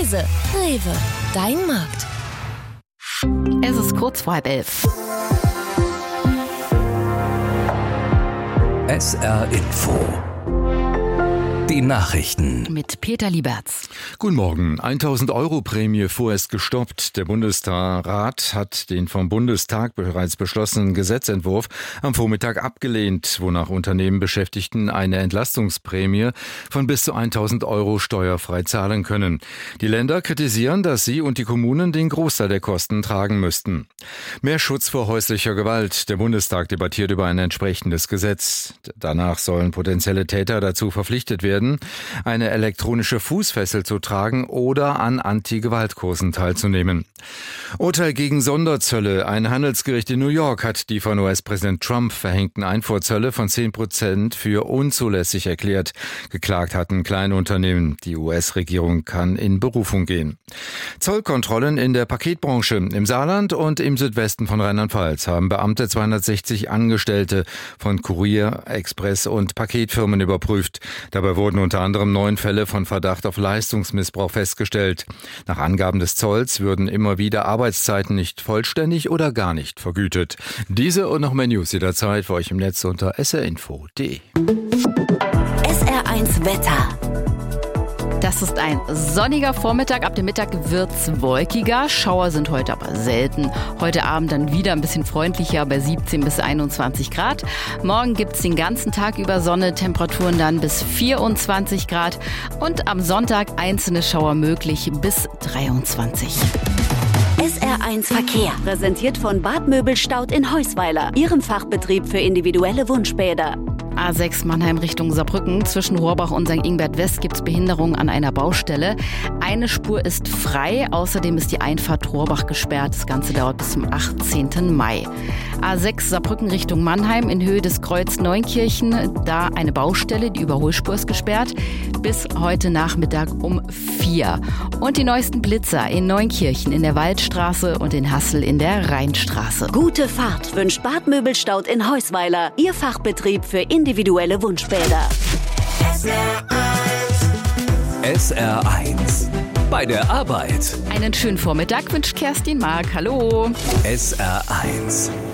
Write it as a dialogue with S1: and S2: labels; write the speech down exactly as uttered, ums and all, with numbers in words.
S1: Preise. Rewe, dein Markt.
S2: Es ist kurz vor halb elf.
S3: S R Info. Die Nachrichten.
S2: Mit Peter Lieberts.
S4: Guten Morgen. tausend Euro Prämie vorerst gestoppt. Der Bundesrat hat den vom Bundestag bereits beschlossenen Gesetzentwurf am Vormittag abgelehnt, wonach Unternehmen Beschäftigten eine Entlastungsprämie von bis zu tausend Euro steuerfrei zahlen können. Die Länder kritisieren, dass sie und die Kommunen den Großteil der Kosten tragen müssten. Mehr Schutz vor häuslicher Gewalt. Der Bundestag debattiert über ein entsprechendes Gesetz. Danach sollen potenzielle Täter dazu verpflichtet werden, eine elektronische Fußfessel zu tragen oder an Anti-Gewalt-Kursen teilzunehmen. Urteil gegen Sonderzölle. Ein Handelsgericht in New York hat die von U S-Präsident Trump verhängten Einfuhrzölle von zehn Prozent für unzulässig erklärt. Geklagt hatten Kleinunternehmen. Die U S-Regierung kann in Berufung gehen. Zollkontrollen in der Paketbranche. Im Saarland und im Südwesten von Rheinland-Pfalz haben Beamte zweihundertsechzig Angestellte von Kurier-, Express- und Paketfirmen überprüft. Dabei wurden unter anderem neun Fälle von Verdacht auf Leistungsmissbrauch festgestellt. Nach Angaben des Zolls würden immer wieder Arbeitszeiten nicht vollständig oder gar nicht vergütet. Diese und noch mehr News jederzeit für euch im Netz unter s r info punkt d e.
S1: S R eins Wetter.
S2: Das ist ein sonniger Vormittag. Ab dem Mittag wird's wolkiger. Schauer sind heute aber selten. Heute Abend dann wieder ein bisschen freundlicher bei siebzehn bis einundzwanzig Grad. Morgen gibt's den ganzen Tag über Sonne, Temperaturen dann bis vierundzwanzig Grad. Und am Sonntag einzelne Schauer möglich bis dreiundzwanzig.
S5: S R eins Verkehr, präsentiert von Bad Möbelstaud in Heusweiler, Ihrem Fachbetrieb für individuelle Wunschbäder.
S2: A sechs Mannheim Richtung Saarbrücken. Zwischen Rohrbach und Sankt Ingbert West gibt es Behinderungen an einer Baustelle. Eine Spur ist frei. Außerdem ist die Einfahrt Rohrbach gesperrt. Das Ganze dauert bis zum achtzehnten Mai. A sechs Saarbrücken Richtung Mannheim in Höhe des Kreuz Neunkirchen. Da eine Baustelle. Die Überholspur ist gesperrt. Bis heute Nachmittag um vier. Und die neuesten Blitzer in Neunkirchen in der Waldstraße und in Hassel in der Rheinstraße.
S5: Gute Fahrt wünscht Bad Möbelstaud in Heusweiler, Ihr Fachbetrieb für individuelle Wunschbäder.
S3: S R eins. Bei der Arbeit.
S2: Einen schönen Vormittag wünscht Kerstin Mark. Hallo.
S3: S R eins.